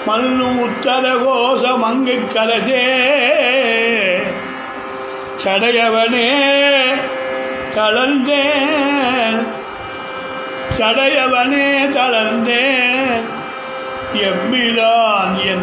மல்லும் உத்தர கோஷம் அங்கு கலசே சடையவனே தளர்ந்தேன் சடையவனே தளர்ந்தேன் எம்பிரான்